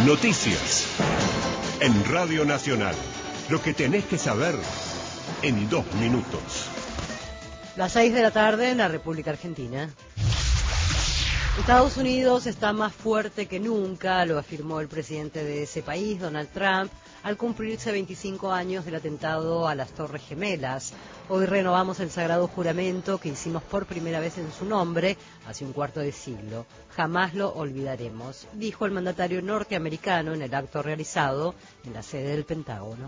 Noticias. En Radio Nacional. Lo que tenés que saber en 2 minutos. Las 6 de la tarde en la República Argentina. Estados Unidos está más fuerte que nunca, lo afirmó el presidente de ese país, Donald Trump, al cumplirse 25 años del atentado a las Torres Gemelas. Hoy renovamos el sagrado juramento que hicimos por primera vez en su nombre hace un cuarto de siglo. Jamás lo olvidaremos, dijo el mandatario norteamericano en el acto realizado en la sede del Pentágono.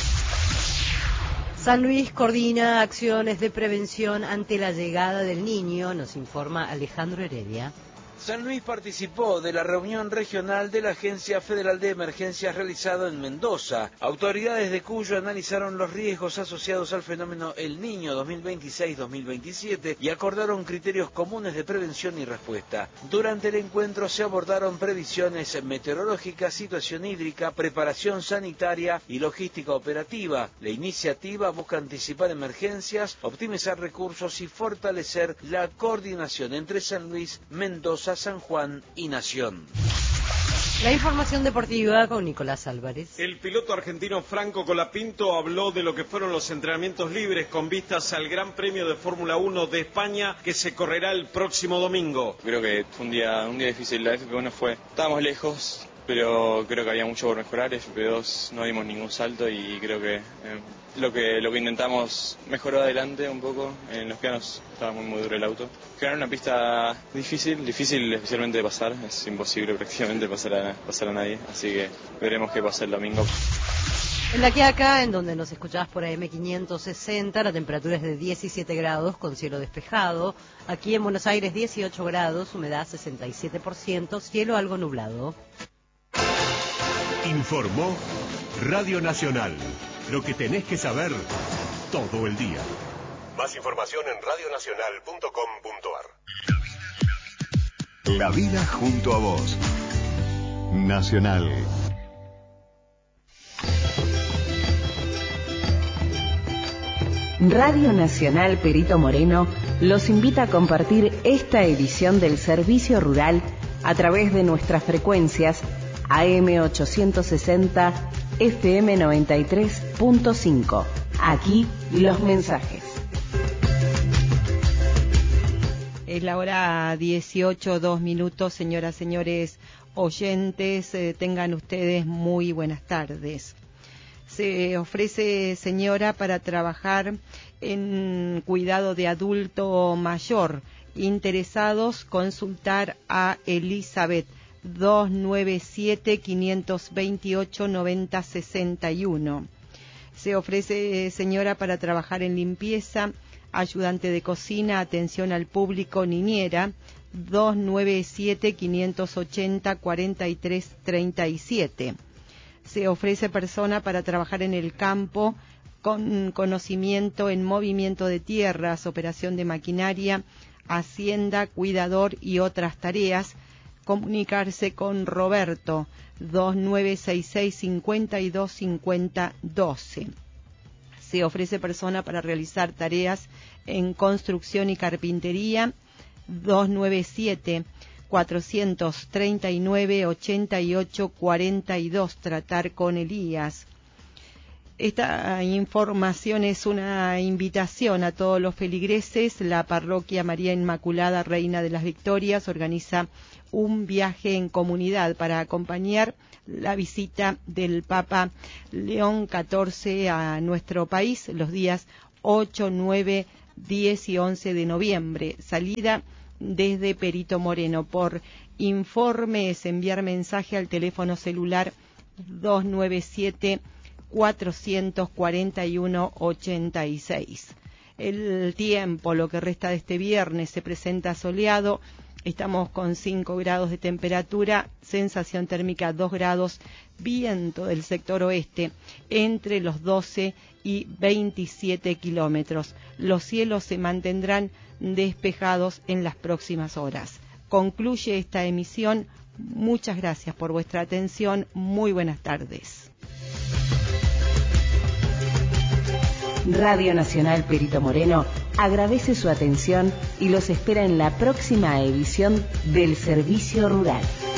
San Luis coordina acciones de prevención ante la llegada del niño, nos informa Alejandro Heredia. San Luis participó de la reunión regional de la Agencia Federal de Emergencias realizada en Mendoza. Autoridades de Cuyo analizaron los riesgos asociados al fenómeno El Niño 2026-2027 y acordaron criterios comunes de prevención y respuesta. Durante el encuentro se abordaron previsiones meteorológicas, situación hídrica, preparación sanitaria y logística operativa. La iniciativa busca anticipar emergencias, optimizar recursos y fortalecer la coordinación entre San Luis, Mendoza, San Juan y Nación. La información deportiva con Nicolás Álvarez. El piloto argentino Franco Colapinto habló de lo que fueron los entrenamientos libres con vistas al Gran Premio de Fórmula 1 de España que se correrá el próximo domingo. Creo que fue un día difícil. La FP1 estábamos lejos, pero creo que había mucho por mejorar. FP2 no dimos ningún salto y creo que lo que intentamos mejoró adelante un poco. En los pianos estaba muy duro el auto. Era una pista difícil especialmente de pasar. Es imposible prácticamente pasar a nadie, así que veremos qué pasa el domingo. En La Quiaca, en donde nos escuchás por AM560, la temperatura es de 17 grados con cielo despejado. Aquí en Buenos Aires 18 grados, humedad 67%, cielo algo nublado. Informó Radio Nacional. Lo que tenés que saber todo el día. Más información en radionacional.com.ar. La vida junto a vos. Nacional. Radio Nacional Perito Moreno los invita a compartir esta edición del Servicio Rural a través de nuestras frecuencias AM860, FM 93.5. Aquí los mensajes. Es la hora 18:02, señoras, señores oyentes, tengan ustedes muy buenas tardes. Se ofrece, señora, para trabajar en cuidado de adulto mayor. Interesados, consultar a Elizabeth 297-528-9061. Se ofrece, señora, para trabajar en limpieza, ayudante de cocina, atención al público, niñera, 297-580-4337. Se ofrece persona para trabajar en el campo, con conocimiento en movimiento de tierras, operación de maquinaria, hacienda, cuidador y otras tareas. Comunicarse con Roberto 2966-525012. Se ofrece persona para realizar tareas en construcción y carpintería 297-439-8842. Tratar con Elías. Esta información es una invitación a todos los feligreses. La parroquia María Inmaculada, Reina de las Victorias, organiza un viaje en comunidad para acompañar la visita del Papa León XIV a nuestro país los días 8, 9, 10 y 11 de noviembre. Salida desde Perito Moreno. Por informes, enviar mensaje al teléfono celular 297-441-86. El tiempo, lo que resta de este viernes, se presenta soleado. Estamos con 5 grados de temperatura, sensación térmica 2 grados, viento del sector oeste entre los 12 y 27 kilómetros. Los cielos se mantendrán despejados en las próximas horas. Concluye esta emisión. Muchas gracias por vuestra atención. Muy buenas tardes. Radio Nacional Perito Moreno agradece su atención y los espera en la próxima edición del Servicio Rural.